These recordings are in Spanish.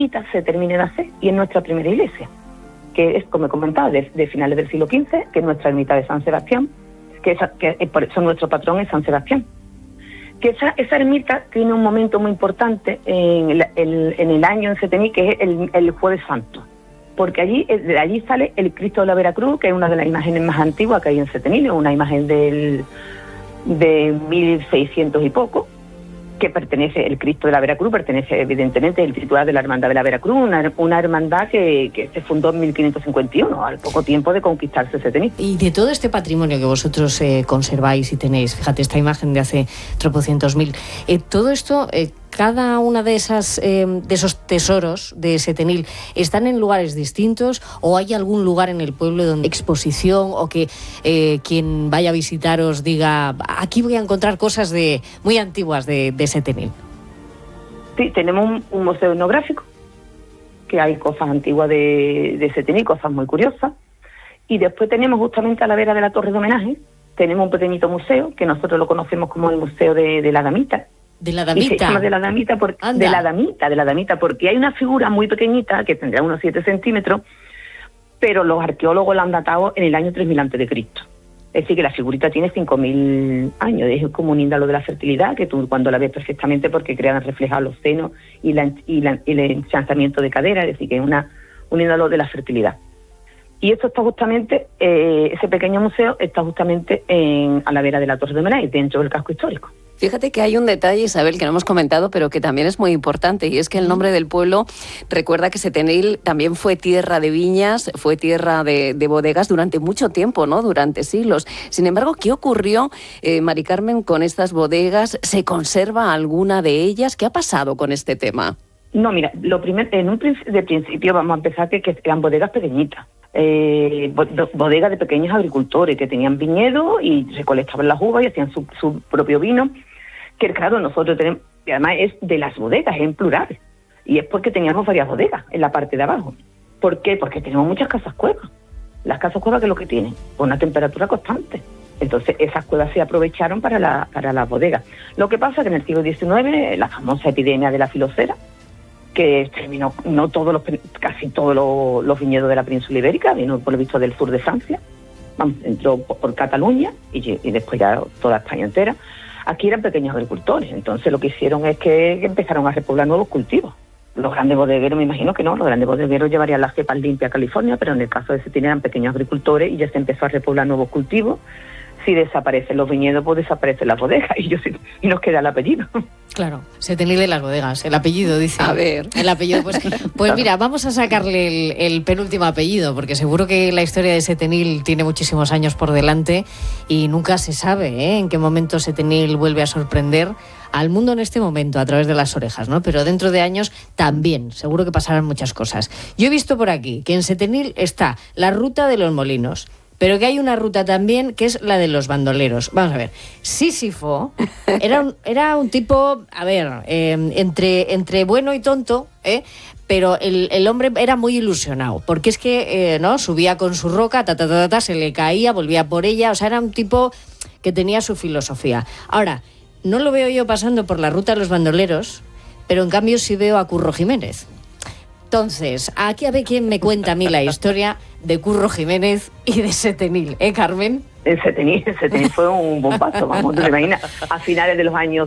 se termine de hacer y es nuestra primera iglesia, que es, como he comentado, de finales del siglo XV, que es nuestra ermita de San Sebastián, que por eso nuestro patrón es San Sebastián. Que esa ermita tiene un momento muy importante en el año en Setení, que es el Jueves Santo, porque de allí sale el Cristo de la Veracruz, que es una de las imágenes más antiguas que hay en Setení, una imagen de 1600 y poco, que pertenece, el Cristo de la Veracruz pertenece evidentemente el titular de la Hermandad de la Veracruz, una hermandad que se fundó en 1551, al poco tiempo de conquistarse Setení. Y de todo este patrimonio que vosotros conserváis y tenéis, fíjate, esta imagen de hace tropocientos mil, todo esto, cada una de esos tesoros de Setenil, ¿están en lugares distintos o hay algún lugar en el pueblo donde exposición o que quien vaya a visitaros diga, aquí voy a encontrar cosas muy antiguas de Setenil? Sí, tenemos un museo etnográfico, que hay cosas antiguas de Setenil, cosas muy curiosas, y después tenemos justamente a la vera de la Torre de Homenaje, tenemos un pequeñito museo, que nosotros lo conocemos como el Museo de la Damita. ¿De la Damita? Y se llama de la Damita porque hay una figura muy pequeñita que tendrá unos 7 centímetros, pero los arqueólogos la han datado en el año 3000 a.C. Es decir, que la figurita tiene 5000 años, es como un índalo de la fertilidad, que tú cuando la ves perfectamente porque crean reflejados los senos y el ensanchamiento de cadera, es decir, que es un índalo de la fertilidad. Y esto está justamente, ese pequeño museo está justamente a la vera de la Torre de Homenaje, dentro del casco histórico. Fíjate que hay un detalle, Isabel, que no hemos comentado, pero que también es muy importante, y es que el nombre del pueblo recuerda que Setenil también fue tierra de viñas, fue tierra de bodegas durante mucho tiempo, ¿no? Durante siglos. Sin embargo, ¿qué ocurrió, Mari Carmen, con estas bodegas? ¿Se conserva alguna de ellas? ¿Qué ha pasado con este tema? No, mira, de principio vamos a empezar que eran bodegas pequeñitas. Bodegas de pequeños agricultores que tenían viñedo y recolectaban las uvas y hacían su propio vino, que claro, nosotros tenemos, y además es de las bodegas, es en plural, y es porque teníamos varias bodegas en la parte de abajo. ¿Por qué? Porque tenemos muchas casas cuevas. Las casas cuevas, ¿qué es lo que tienen? Una temperatura constante. Entonces esas cuevas se aprovecharon para las bodegas. Lo que pasa es que en el siglo XIX, la famosa epidemia de la filocera, que exterminó casi todos los viñedos de la península ibérica, vino por lo visto del sur de Francia, entró por Cataluña y después ya toda España entera. Aquí eran pequeños agricultores, entonces lo que hicieron es que empezaron a repoblar nuevos cultivos. Los grandes bodegueros, me imagino que no, los grandes bodegueros llevarían las cepas limpias a California, pero en el caso de Setenil eran pequeños agricultores y ya se empezó a repoblar nuevos cultivos. Si desaparecen los viñedos, pues desaparecen las bodegas y nos queda el apellido. Claro, Setenil de las bodegas, el apellido dice. A ver. El apellido, pues mira, vamos a sacarle el penúltimo apellido, porque seguro que la historia de Setenil tiene muchísimos años por delante y nunca se sabe en qué momento Setenil vuelve a sorprender al mundo en este momento a través de las orejas, ¿no? Pero dentro de años también, seguro que pasarán muchas cosas. Yo he visto por aquí que en Setenil está la Ruta de los Molinos, pero que hay una ruta también que es la de los bandoleros. Vamos a ver, Sísifo era un tipo, a ver, entre bueno y tonto, pero el hombre era muy ilusionado, porque es que no subía con su roca, se le caía, volvía por ella, o sea, era un tipo que tenía su filosofía. Ahora, no lo veo yo pasando por la ruta de los bandoleros, pero en cambio sí veo a Curro Jiménez. Entonces, aquí a ver quién me cuenta a mí la historia de Curro Jiménez y de Setenil, Carmen. El Setenil fue un bombazo, vamos, te imaginas, a finales de los años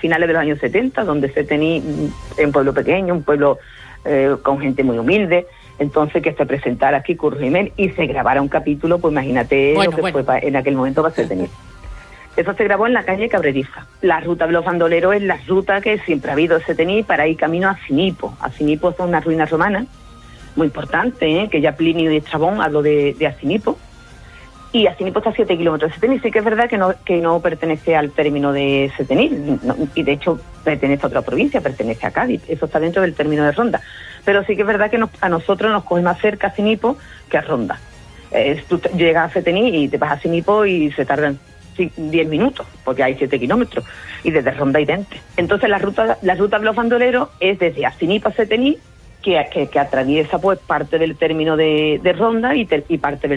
70, donde Setenil es un pueblo pequeño, un pueblo con gente muy humilde, entonces que se presentara aquí Curro Jiménez y se grabara un capítulo, pues imagínate lo que fue en aquel momento para Setenil. Eso se grabó en la calle Cabreriza. La ruta de los bandoleros es la ruta que siempre ha habido en Setenil para ir camino a Acinipo. Acinipo es una ruina romana muy importante, que ya Plinio y Estrabón habló de Acinipo. Y Acinipo está a 7 kilómetros de Setenil. Sí que es verdad que no pertenece al término de Setenil, y de hecho pertenece a otra provincia, pertenece a Cádiz. Eso está dentro del término de Ronda. Pero sí que es verdad que a nosotros nos coge más cerca Acinipo que a Ronda. Tú llegas a Setenil y te vas a Acinipo y se tardan 10 minutos, porque hay 7 kilómetros, y desde Ronda hay 20. Entonces la ruta de los bandoleros es desde Acinipo a Setenil, que atraviesa pues parte del término de Ronda y parte del